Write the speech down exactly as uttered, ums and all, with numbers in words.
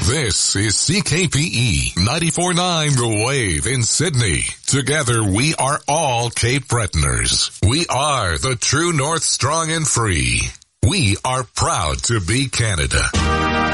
This is C K P E ninety-four point nine The Wave in Sydney. Together we are all Cape Bretoners. We are the true North, strong and free. We are proud to be Canada.